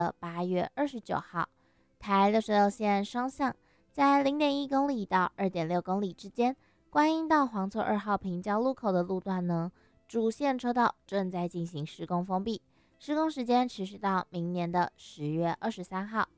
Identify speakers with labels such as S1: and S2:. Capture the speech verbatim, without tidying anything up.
S1: 八月二十九号，台六十六线双向在零点一公里到二点六公里之间，观音到黄厝二号平交路口的路段呢，主线车道正在进行施工封闭，施工时间持续到明年的十月二十三号。